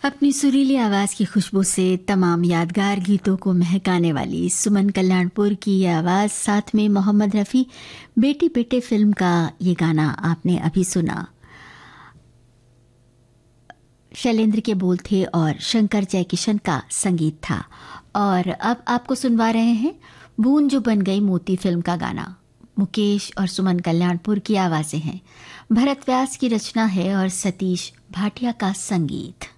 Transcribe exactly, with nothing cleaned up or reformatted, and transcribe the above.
अपनी सुरीली आवाज़ की खुशबू से तमाम यादगार गीतों को महकाने वाली सुमन कल्याणपुर की ये आवाज़, साथ में मोहम्मद रफ़ी बेटी बेटे फिल्म का ये गाना आपने अभी सुना। शैलेंद्र के बोल थे और शंकर जयकिशन का संगीत था। और अब आपको सुनवा रहे हैं बूंद जो बन गई मोती फिल्म का गाना। मुकेश और सुमन कल्याणपुर की आवाज़ें हैं, भरत व्यास की रचना है और सतीश भाटिया का संगीत।